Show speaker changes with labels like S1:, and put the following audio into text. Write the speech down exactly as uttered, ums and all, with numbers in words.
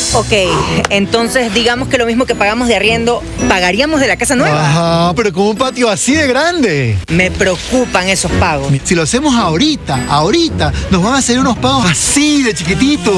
S1: Ok, entonces digamos que lo mismo que pagamos de arriendo, ¿pagaríamos de la casa nueva?
S2: Ajá, pero con un patio así de grande.
S1: Me preocupan esos pagos.
S2: Si lo hacemos ahorita, ahorita, nos van a hacer unos pagos así de chiquititos.